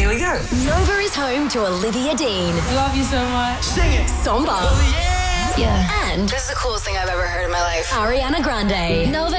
we go. Nova is home to Olivia Dean. Love you so much. Sing it. Somba. Yeah. And This is the coolest thing I've ever heard in my life. Ariana Grande. Nova